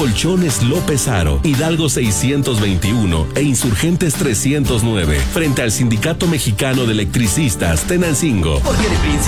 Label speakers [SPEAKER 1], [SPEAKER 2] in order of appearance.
[SPEAKER 1] Colchones López Aro, Hidalgo 621 e Insurgentes 309, frente al Sindicato Mexicano de Electricistas, Tenancingo.
[SPEAKER 2] Porque de